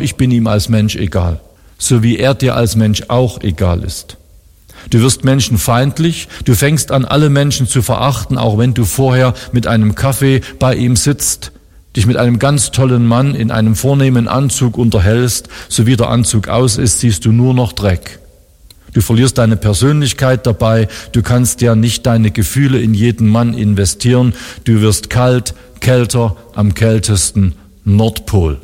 ich bin ihm als Mensch egal, so wie er dir als Mensch auch egal ist. Du wirst menschenfeindlich, du fängst an, alle Menschen zu verachten, auch wenn du vorher mit einem Kaffee bei ihm sitzt, dich mit einem ganz tollen Mann in einem vornehmen Anzug unterhältst, so wie der Anzug aus ist, siehst du nur noch Dreck. Du verlierst deine Persönlichkeit dabei, du kannst ja nicht deine Gefühle in jeden Mann investieren, du wirst kalt, kälter, am kältesten Nordpol.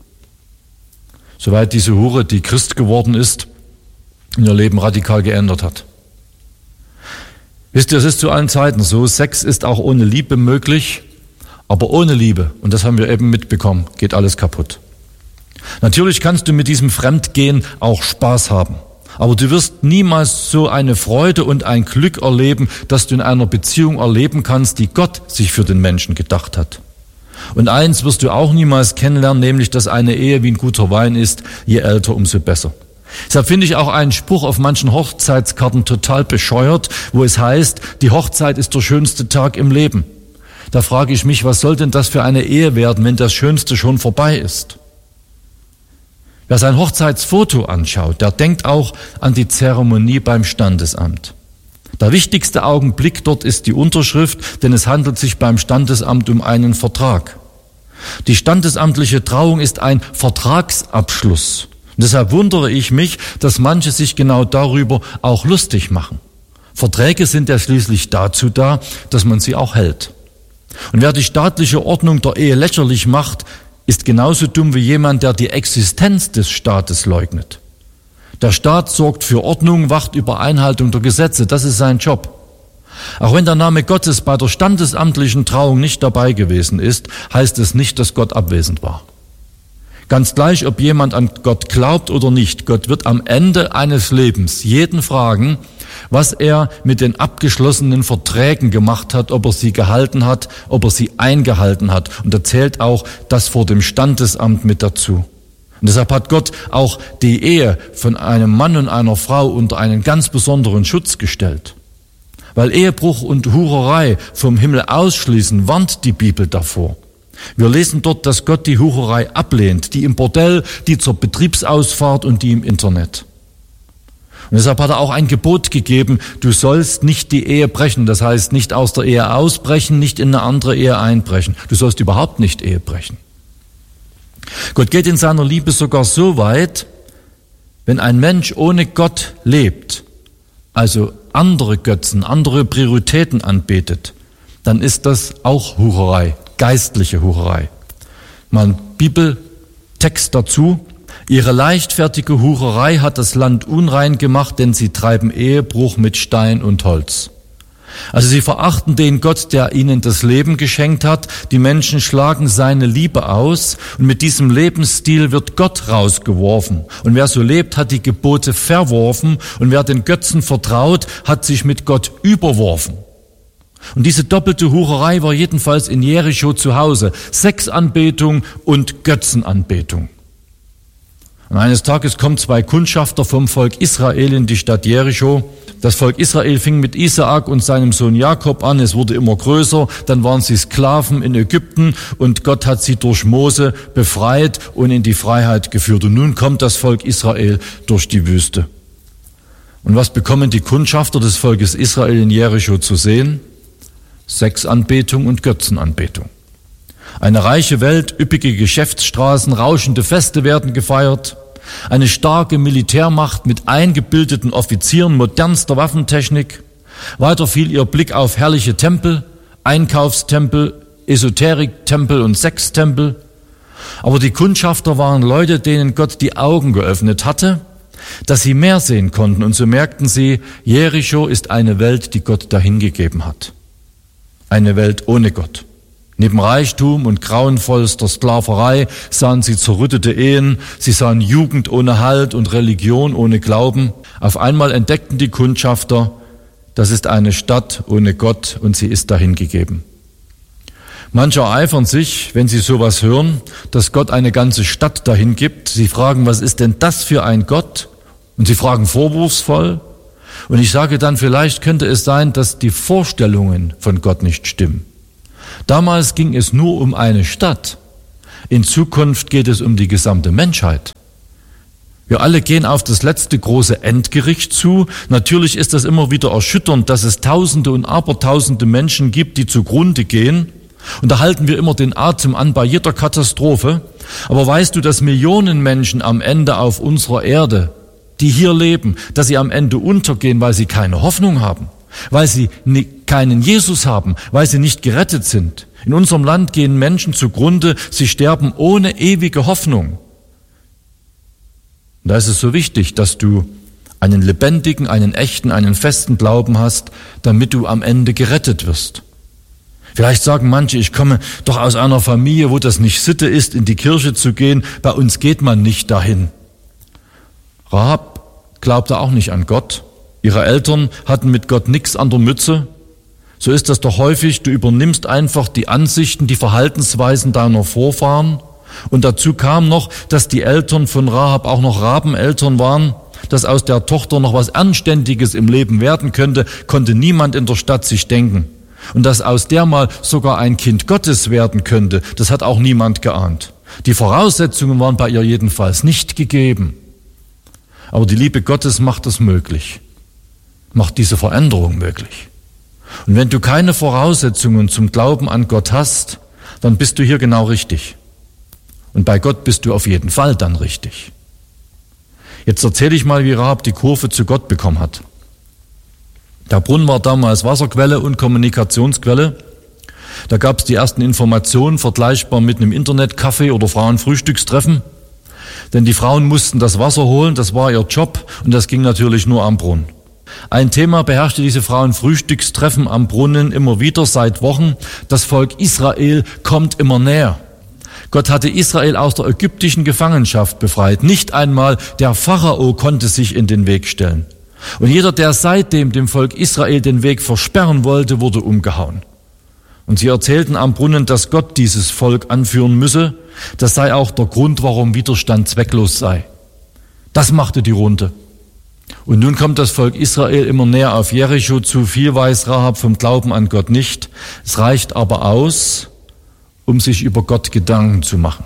Soweit diese Hure, die Christ geworden ist, ihr Leben radikal geändert hat. Wisst ihr, es ist zu allen Zeiten so, Sex ist auch ohne Liebe möglich, aber ohne Liebe, und das haben wir eben mitbekommen, geht alles kaputt. Natürlich kannst du mit diesem Fremdgehen auch Spaß haben, aber du wirst niemals so eine Freude und ein Glück erleben, das du in einer Beziehung erleben kannst, die Gott sich für den Menschen gedacht hat. Und eins wirst du auch niemals kennenlernen, nämlich, dass eine Ehe wie ein guter Wein ist, je älter, umso besser. Deshalb finde ich auch einen Spruch auf manchen Hochzeitskarten total bescheuert, wo es heißt, die Hochzeit ist der schönste Tag im Leben. Da frage ich mich, was soll denn das für eine Ehe werden, wenn das Schönste schon vorbei ist? Wer sein Hochzeitsfoto anschaut, der denkt auch an die Zeremonie beim Standesamt. Der wichtigste Augenblick dort ist die Unterschrift, denn es handelt sich beim Standesamt um einen Vertrag. Die standesamtliche Trauung ist ein Vertragsabschluss. Und deshalb wundere ich mich, dass manche sich genau darüber auch lustig machen. Verträge sind ja schließlich dazu da, dass man sie auch hält. Und wer die staatliche Ordnung der Ehe lächerlich macht, ist genauso dumm wie jemand, der die Existenz des Staates leugnet. Der Staat sorgt für Ordnung, wacht über Einhaltung der Gesetze, das ist sein Job. Auch wenn der Name Gottes bei der standesamtlichen Trauung nicht dabei gewesen ist, heißt es nicht, dass Gott abwesend war. Ganz gleich, ob jemand an Gott glaubt oder nicht, Gott wird am Ende eines Lebens jeden fragen, was er mit den abgeschlossenen Verträgen gemacht hat, ob er sie gehalten hat, ob er sie eingehalten hat. Und da zählt auch das vor dem Standesamt mit dazu. Und deshalb hat Gott auch die Ehe von einem Mann und einer Frau unter einen ganz besonderen Schutz gestellt. Weil Ehebruch und Hurerei vom Himmel ausschließen, warnt die Bibel davor. Wir lesen dort, dass Gott die Hurerei ablehnt, die im Bordell, die zur Betriebsausfahrt und die im Internet. Und deshalb hat er auch ein Gebot gegeben, du sollst nicht die Ehe brechen, das heißt nicht aus der Ehe ausbrechen, nicht in eine andere Ehe einbrechen. Du sollst überhaupt nicht Ehe brechen. Gott geht in seiner Liebe sogar so weit, wenn ein Mensch ohne Gott lebt, also andere Götzen, andere Prioritäten anbetet, dann ist das auch Hurerei. Geistliche Hurerei. Mal ein Bibeltext dazu. Ihre leichtfertige Hurerei hat das Land unrein gemacht, denn sie treiben Ehebruch mit Stein und Holz. Also sie verachten den Gott, der ihnen das Leben geschenkt hat. Die Menschen schlagen seine Liebe aus und mit diesem Lebensstil wird Gott rausgeworfen. Und wer so lebt, hat die Gebote verworfen und wer den Götzen vertraut, hat sich mit Gott überworfen. Und diese doppelte Hurerei war jedenfalls in Jericho zu Hause. Sexanbetung und Götzenanbetung. Und eines Tages kommen 2 Kundschafter vom Volk Israel in die Stadt Jericho. Das Volk Israel fing mit Isaak und seinem Sohn Jakob an. Es wurde immer größer. Dann waren sie Sklaven in Ägypten und Gott hat sie durch Mose befreit und in die Freiheit geführt. Und nun kommt das Volk Israel durch die Wüste. Und was bekommen die Kundschafter des Volkes Israel in Jericho zu sehen? Sexanbetung und Götzenanbetung. Eine reiche Welt, üppige Geschäftsstraßen, rauschende Feste werden gefeiert. Eine starke Militärmacht mit eingebildeten Offizieren modernster Waffentechnik. Weiter fiel ihr Blick auf herrliche Tempel, Einkaufstempel, Esoteriktempel und Sextempel. Aber die Kundschafter waren Leute, denen Gott die Augen geöffnet hatte, dass sie mehr sehen konnten. Und so merkten sie, Jericho ist eine Welt, die Gott dahingegeben hat. Eine Welt ohne Gott. Neben Reichtum und grauenvollster Sklaverei sahen sie zerrüttete Ehen, sie sahen Jugend ohne Halt und Religion ohne Glauben. Auf einmal entdeckten die Kundschafter, das ist eine Stadt ohne Gott und sie ist dahingegeben. Manche ereifern sich, wenn sie sowas hören, dass Gott eine ganze Stadt dahin gibt. Sie fragen, was ist denn das für ein Gott? Und sie fragen vorwurfsvoll. Und ich sage dann, vielleicht könnte es sein, dass die Vorstellungen von Gott nicht stimmen. Damals ging es nur um eine Stadt, In Zukunft geht es um die gesamte Menschheit. Wir alle gehen auf das letzte große Endgericht zu. Natürlich ist das immer wieder erschütternd, dass es Tausende und Abertausende Menschen gibt, die zugrunde gehen. Und da halten wir immer den Atem an bei jeder Katastrophe. Aber weißt du, dass Millionen Menschen am Ende auf unserer Erde, die hier leben, dass sie am Ende untergehen, weil sie keine Hoffnung haben, weil sie keinen Jesus haben, weil sie nicht gerettet sind. In unserem Land gehen Menschen zugrunde, sie sterben ohne ewige Hoffnung. Und da ist es so wichtig, dass du einen lebendigen, einen echten, einen festen Glauben hast, damit du am Ende gerettet wirst. Vielleicht sagen manche, ich komme doch aus einer Familie, wo das nicht Sitte ist, in die Kirche zu gehen. Bei uns geht man nicht dahin. Rahab glaubte auch nicht an Gott. Ihre Eltern hatten mit Gott nichts an der Mütze. So ist das doch häufig. Du übernimmst einfach die Ansichten, die Verhaltensweisen deiner Vorfahren. Und dazu kam noch, dass die Eltern von Rahab auch noch Rabeneltern waren, dass aus der Tochter noch was Anständiges im Leben werden könnte, konnte niemand in der Stadt sich denken. Und dass aus der mal sogar ein Kind Gottes werden könnte, das hat auch niemand geahnt. Die Voraussetzungen waren bei ihr jedenfalls nicht gegeben. Aber die Liebe Gottes macht es möglich, macht diese Veränderung möglich. Und wenn du keine Voraussetzungen zum Glauben an Gott hast, dann bist du hier genau richtig. Und bei Gott bist du auf jeden Fall dann richtig. Jetzt erzähle ich mal, wie Rahab die Kurve zu Gott bekommen hat. Der Brunnen war damals Wasserquelle und Kommunikationsquelle. Da gab es die ersten Informationen, vergleichbar mit einem Internetcafé oder Frauenfrühstückstreffen. Denn die Frauen mussten das Wasser holen, das war ihr Job und das ging natürlich nur am Brunnen. Ein Thema beherrschte diese Frauenfrühstückstreffen am Brunnen immer wieder seit Wochen. Das Volk Israel kommt immer näher. Gott hatte Israel aus der ägyptischen Gefangenschaft befreit. Nicht einmal der Pharao konnte sich in den Weg stellen. Und jeder, der seitdem dem Volk Israel den Weg versperren wollte, wurde umgehauen. Und sie erzählten am Brunnen, dass Gott dieses Volk anführen müsse. Das sei auch der Grund, warum Widerstand zwecklos sei. Das machte die Runde. Und nun kommt das Volk Israel immer näher auf Jericho zu. Viel weiß Rahab vom Glauben an Gott nicht. Es reicht aber aus, um sich über Gott Gedanken zu machen.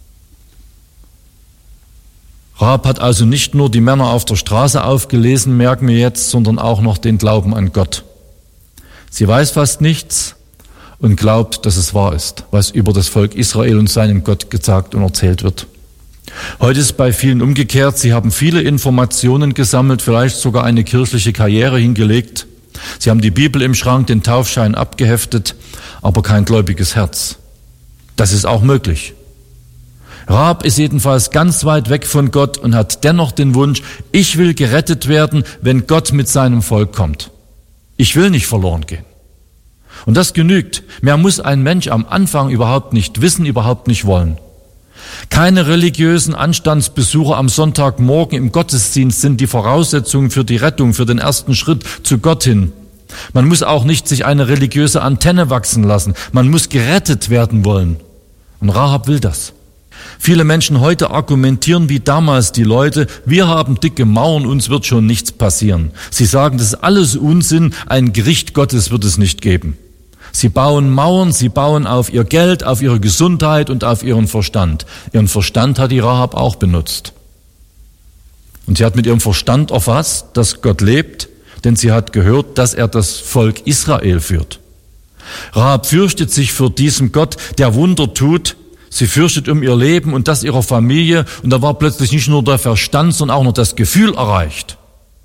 Rahab hat also nicht nur die Männer auf der Straße aufgelesen, merken wir jetzt, sondern auch noch den Glauben an Gott. Sie weiß fast nichts und glaubt, dass es wahr ist, was über das Volk Israel und seinen Gott gesagt und erzählt wird. Heute ist bei vielen umgekehrt. Sie haben viele Informationen gesammelt, vielleicht sogar eine kirchliche Karriere hingelegt. Sie haben die Bibel im Schrank, den Taufschein abgeheftet, aber kein gläubiges Herz. Das ist auch möglich. Rahab ist jedenfalls ganz weit weg von Gott und hat dennoch den Wunsch, ich will gerettet werden, wenn Gott mit seinem Volk kommt. Ich will nicht verloren gehen. Und das genügt. Mehr muss ein Mensch am Anfang überhaupt nicht wissen, überhaupt nicht wollen. Keine religiösen Anstandsbesucher am Sonntagmorgen im Gottesdienst sind die Voraussetzungen für die Rettung, für den ersten Schritt zu Gott hin. Man muss auch nicht sich eine religiöse Antenne wachsen lassen. Man muss gerettet werden wollen. Und Rahab will das. Viele Menschen heute argumentieren wie damals die Leute, wir haben dicke Mauern, uns wird schon nichts passieren. Sie sagen, das ist alles Unsinn, ein Gericht Gottes wird es nicht geben. Sie bauen Mauern, sie bauen auf ihr Geld, auf ihre Gesundheit und auf ihren Verstand. Ihren Verstand hat die Rahab auch benutzt. Und sie hat mit ihrem Verstand erfasst, dass Gott lebt, denn sie hat gehört, dass er das Volk Israel führt. Rahab fürchtet sich vor diesem Gott, der Wunder tut. Sie fürchtet um ihr Leben und das ihrer Familie. Und da war plötzlich nicht nur der Verstand, sondern auch noch das Gefühl erreicht.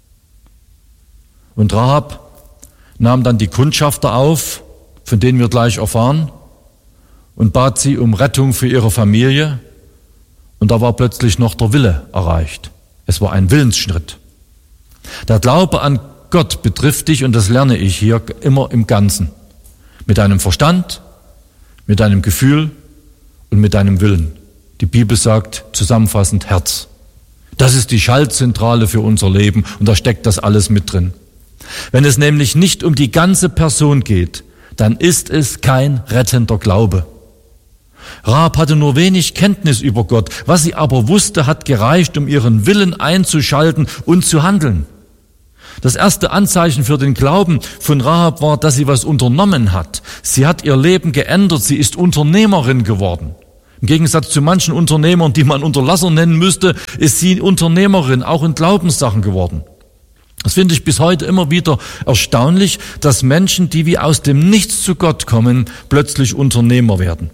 Und Rahab nahm dann die Kundschafter auf, von denen wir gleich erfahren, und bat sie um Rettung für ihre Familie. Und da war plötzlich noch der Wille erreicht. Es war ein Willensschritt. Der Glaube an Gott betrifft dich, und das lerne ich hier immer im Ganzen. Mit deinem Verstand, mit deinem Gefühl und mit deinem Willen. Die Bibel sagt zusammenfassend Herz. Das ist die Schaltzentrale für unser Leben und da steckt das alles mit drin. Wenn es nämlich nicht um die ganze Person geht, dann ist es kein rettender Glaube. Rahab hatte nur wenig Kenntnis über Gott. Was sie aber wusste, hat gereicht, um ihren Willen einzuschalten und zu handeln. Das erste Anzeichen für den Glauben von Rahab war, dass sie was unternommen hat. Sie hat ihr Leben geändert, sie ist Unternehmerin geworden. Im Gegensatz zu manchen Unternehmern, die man Unterlasser nennen müsste, ist sie Unternehmerin, auch in Glaubenssachen geworden. Das finde ich bis heute immer wieder erstaunlich, dass Menschen, die wie aus dem Nichts zu Gott kommen, plötzlich Unternehmer werden.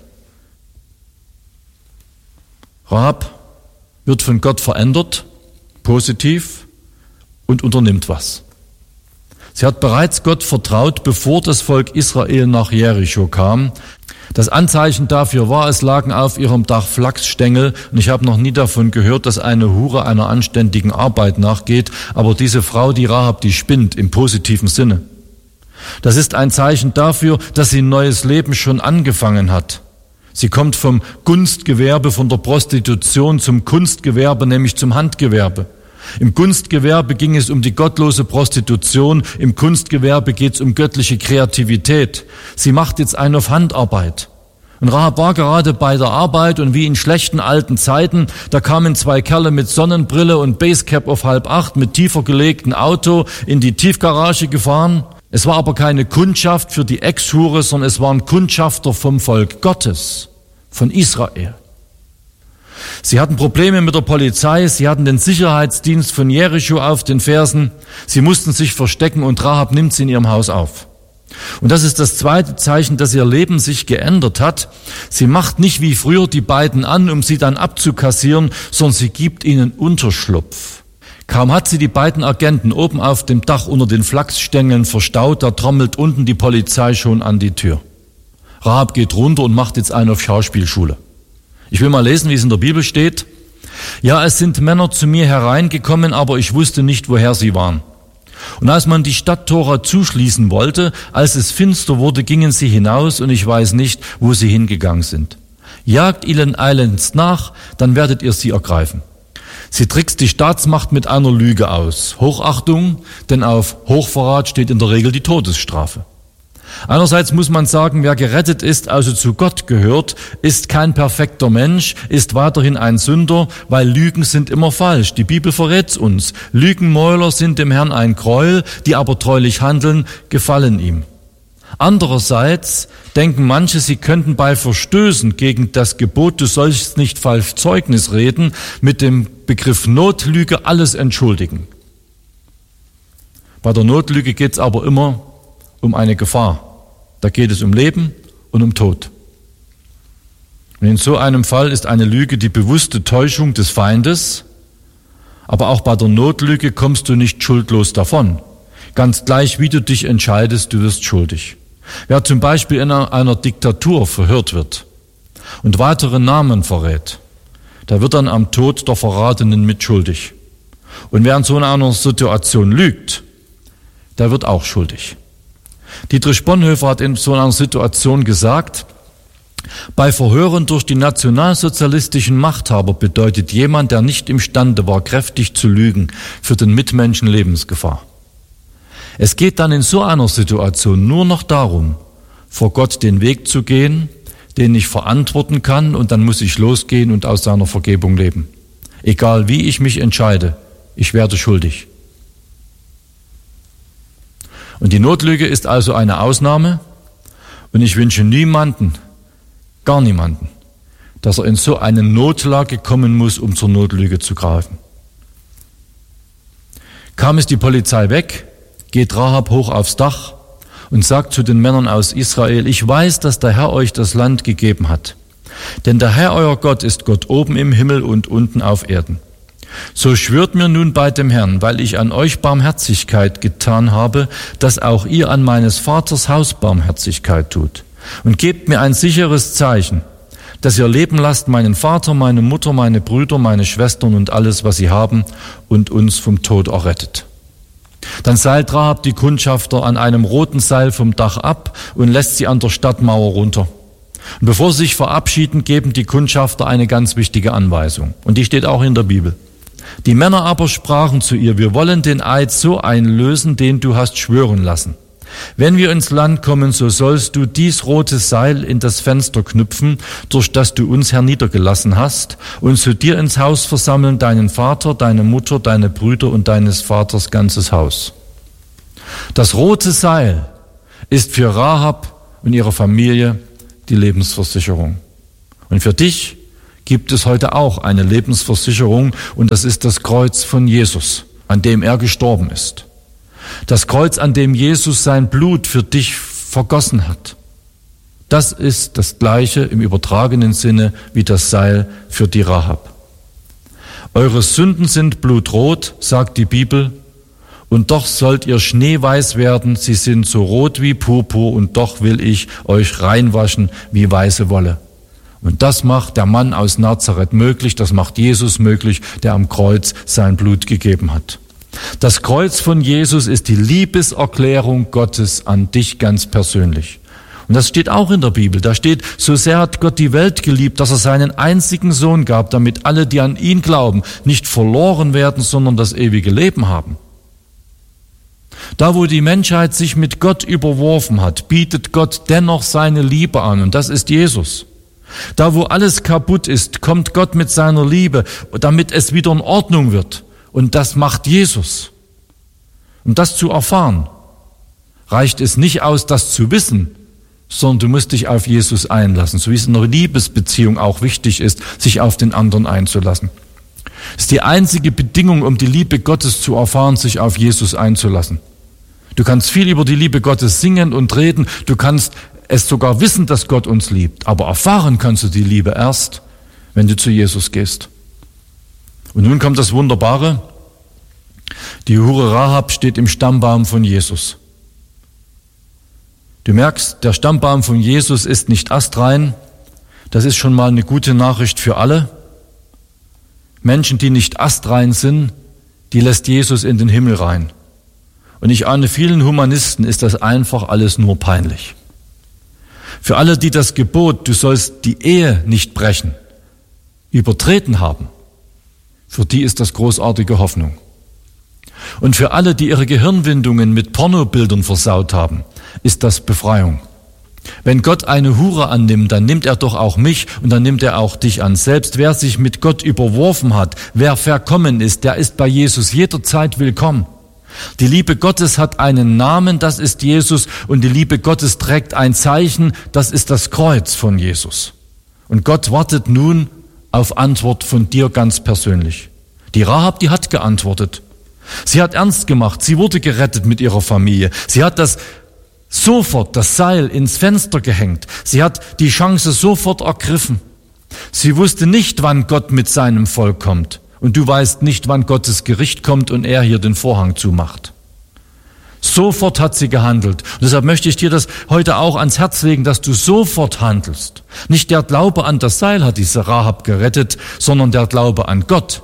Rahab wird von Gott verändert, positiv, und unternimmt was. Sie hat bereits Gott vertraut, bevor das Volk Israel nach Jericho kam. Das Anzeichen dafür war, es lagen auf ihrem Dach Flachsstängel, und ich habe noch nie davon gehört, dass eine Hure einer anständigen Arbeit nachgeht, aber diese Frau, die Rahab, die spinnt im positiven Sinne. Das ist ein Zeichen dafür, dass sie ein neues Leben schon angefangen hat. Sie kommt vom Gunstgewerbe, von der Prostitution zum Kunstgewerbe, nämlich zum Handgewerbe. Im Kunstgewerbe ging es um die gottlose Prostitution, im Kunstgewerbe geht es um göttliche Kreativität. Sie macht jetzt eine auf Handarbeit. Und Rahab war gerade bei der Arbeit, und wie in schlechten alten Zeiten, da kamen zwei Kerle mit Sonnenbrille und Basecap auf 7:30 mit tiefer gelegtem Auto in die Tiefgarage gefahren. Es war aber keine Kundschaft für die Ex-Hure, sondern es waren Kundschafter vom Volk Gottes, von Israel. Sie hatten Probleme mit der Polizei, sie hatten den Sicherheitsdienst von Jericho auf den Fersen, sie mussten sich verstecken, und Rahab nimmt sie in ihrem Haus auf. Und das ist das zweite Zeichen, dass ihr Leben sich geändert hat. Sie macht nicht wie früher die beiden an, um sie dann abzukassieren, sondern sie gibt ihnen Unterschlupf. Kaum hat sie die beiden Agenten oben auf dem Dach unter den Flachsstängeln verstaut, da trommelt unten die Polizei schon an die Tür. Rahab geht runter und macht jetzt eine auf Schauspielschule. Ich will mal lesen, wie es in der Bibel steht. Ja, es sind Männer zu mir hereingekommen, aber ich wusste nicht, woher sie waren. Und als man die Stadttore zuschließen wollte, als es finster wurde, gingen sie hinaus, und ich weiß nicht, wo sie hingegangen sind. Jagt ihnen eilends nach, dann werdet ihr sie ergreifen. Sie trickst die Staatsmacht mit einer Lüge aus. Hochachtung, denn auf Hochverrat steht in der Regel die Todesstrafe. Einerseits muss man sagen, wer gerettet ist, also zu Gott gehört, ist kein perfekter Mensch, ist weiterhin ein Sünder, weil Lügen sind immer falsch. Die Bibel verrät's uns. Lügenmäuler sind dem Herrn ein Gräuel, die aber treulich handeln, gefallen ihm. Andererseits denken manche, sie könnten bei Verstößen gegen das Gebot, du sollst nicht falsch Zeugnis reden, mit dem Begriff Notlüge alles entschuldigen. Bei der Notlüge geht es aber immer um eine Gefahr. Da geht es um Leben und um Tod. Und in so einem Fall ist eine Lüge die bewusste Täuschung des Feindes, aber auch bei der Notlüge kommst du nicht schuldlos davon. Ganz gleich, wie du dich entscheidest, du wirst schuldig. Wer zum Beispiel in einer Diktatur verhört wird und weitere Namen verrät, der wird dann am Tod der Verratenen mitschuldig. Und wer in so einer Situation lügt, der wird auch schuldig. Dietrich Bonhoeffer hat in so einer Situation gesagt, bei Verhören durch die nationalsozialistischen Machthaber bedeutet jemand, der nicht imstande war, kräftig zu lügen, für den Mitmenschen Lebensgefahr. Es geht dann in so einer Situation nur noch darum, vor Gott den Weg zu gehen, den ich verantworten kann, und dann muss ich losgehen und aus seiner Vergebung leben. Egal wie ich mich entscheide, ich werde schuldig. Und die Notlüge ist also eine Ausnahme, und ich wünsche niemanden, gar niemanden, dass er in so eine Notlage kommen muss, um zur Notlüge zu greifen. Kam es die Polizei weg, geht Rahab hoch aufs Dach und sagt zu den Männern aus Israel, ich weiß, dass der Herr euch das Land gegeben hat. Denn der Herr euer Gott ist Gott oben im Himmel und unten auf Erden. So schwört mir nun bei dem Herrn, weil ich an euch Barmherzigkeit getan habe, dass auch ihr an meines Vaters Haus Barmherzigkeit tut. Und gebt mir ein sicheres Zeichen, dass ihr leben lasst meinen Vater, meine Mutter, meine Brüder, meine Schwestern und alles, was sie haben, und uns vom Tod errettet. Dann seilt Rahab die Kundschafter an einem roten Seil vom Dach ab und lässt sie an der Stadtmauer runter. Und bevor sie sich verabschieden, geben die Kundschafter eine ganz wichtige Anweisung. Und die steht auch in der Bibel. Die Männer aber sprachen zu ihr, wir wollen den Eid so einlösen, den du hast schwören lassen. Wenn wir ins Land kommen, so sollst du dies rote Seil in das Fenster knüpfen, durch das du uns herniedergelassen hast, und zu dir ins Haus versammeln deinen Vater, deine Mutter, deine Brüder und deines Vaters ganzes Haus. Das rote Seil ist für Rahab und ihre Familie die Lebensversicherung. Und für dich gibt es heute auch eine Lebensversicherung, und das ist das Kreuz von Jesus, an dem er gestorben ist. Das Kreuz, an dem Jesus sein Blut für dich vergossen hat. Das ist das Gleiche im übertragenen Sinne wie das Seil für die Rahab. Eure Sünden sind blutrot, sagt die Bibel, und doch sollt ihr schneeweiß werden, sie sind so rot wie Purpur, und doch will ich euch reinwaschen wie weiße Wolle. Und das macht der Mann aus Nazareth möglich, das macht Jesus möglich, der am Kreuz sein Blut gegeben hat. Das Kreuz von Jesus ist die Liebeserklärung Gottes an dich ganz persönlich. Und das steht auch in der Bibel. Da steht, so sehr hat Gott die Welt geliebt, dass er seinen einzigen Sohn gab, damit alle, die an ihn glauben, nicht verloren werden, sondern das ewige Leben haben. Da, wo die Menschheit sich mit Gott überworfen hat, bietet Gott dennoch seine Liebe an, und das ist Jesus. Da, wo alles kaputt ist, kommt Gott mit seiner Liebe, damit es wieder in Ordnung wird. Und das macht Jesus. Um das zu erfahren, reicht es nicht aus, das zu wissen, sondern du musst dich auf Jesus einlassen, so wie es in einer Liebesbeziehung auch wichtig ist, sich auf den anderen einzulassen. Es ist die einzige Bedingung, um die Liebe Gottes zu erfahren, sich auf Jesus einzulassen. Du kannst viel über die Liebe Gottes singen und reden, du kannst es sogar wissen, dass Gott uns liebt, aber erfahren kannst du die Liebe erst, wenn du zu Jesus gehst. Und nun kommt das Wunderbare, die Hure Rahab steht im Stammbaum von Jesus. Du merkst, der Stammbaum von Jesus ist nicht astrein, das ist schon mal eine gute Nachricht für alle. Menschen, die nicht astrein sind, die lässt Jesus in den Himmel rein. Und ich ahne, vielen Humanisten ist das einfach alles nur peinlich. Für alle, die das Gebot, du sollst die Ehe nicht brechen, übertreten haben, für die ist das großartige Hoffnung. Und für alle, die ihre Gehirnwindungen mit Pornobildern versaut haben, ist das Befreiung. Wenn Gott eine Hure annimmt, dann nimmt er doch auch mich und dann nimmt er auch dich an. Selbst wer sich mit Gott überworfen hat, wer verkommen ist, der ist bei Jesus jederzeit willkommen. Die Liebe Gottes hat einen Namen, das ist Jesus, und die Liebe Gottes trägt ein Zeichen, das ist das Kreuz von Jesus. Und Gott wartet nun auf Antwort von dir ganz persönlich. Die Rahab, die hat geantwortet. Sie hat ernst gemacht, sie wurde gerettet mit ihrer Familie. Sie hat sofort das Seil ins Fenster gehängt. Sie hat die Chance sofort ergriffen. Sie wusste nicht, wann Gott mit seinem Volk kommt. Und du weißt nicht, wann Gottes Gericht kommt und er hier den Vorhang zumacht. Sofort hat sie gehandelt. Und deshalb möchte ich dir das heute auch ans Herz legen, dass du sofort handelst. Nicht der Glaube an das Seil hat diese Rahab gerettet, sondern der Glaube an Gott.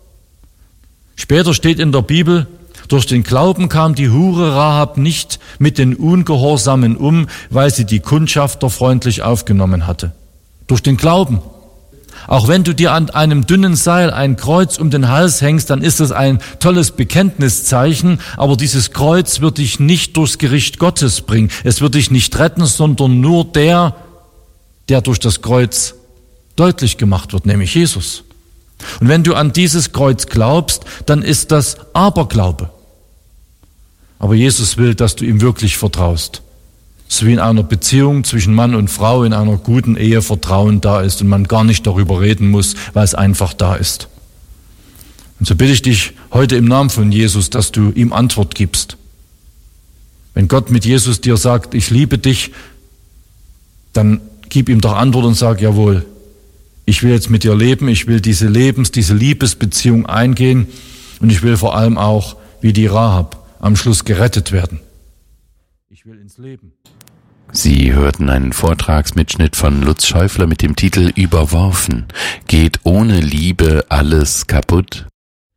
Später steht in der Bibel, durch den Glauben kam die Hure Rahab nicht mit den Ungehorsamen um, weil sie die Kundschafter freundlich aufgenommen hatte. Durch den Glauben. Auch wenn du dir an einem dünnen Seil ein Kreuz um den Hals hängst, dann ist das ein tolles Bekenntniszeichen, aber dieses Kreuz wird dich nicht durchs Gericht Gottes bringen. Es wird dich nicht retten, sondern nur der durch das Kreuz deutlich gemacht wird, nämlich Jesus. Und wenn du an dieses Kreuz glaubst, dann ist das Aberglaube. Aber Jesus will, dass du ihm wirklich vertraust. So wie in einer Beziehung zwischen Mann und Frau, in einer guten Ehe Vertrauen da ist und man gar nicht darüber reden muss, weil es einfach da ist. Und so bitte ich dich heute im Namen von Jesus, dass du ihm Antwort gibst. Wenn Gott mit Jesus dir sagt, ich liebe dich, dann gib ihm doch Antwort und sag, jawohl, ich will jetzt mit dir leben, ich will diese Liebesbeziehung eingehen und ich will vor allem auch, wie die Rahab, am Schluss gerettet werden. Ich will ins Leben. Sie hörten einen Vortragsmitschnitt von Lutz Schäufler mit dem Titel Überworfen. Geht ohne Liebe alles kaputt?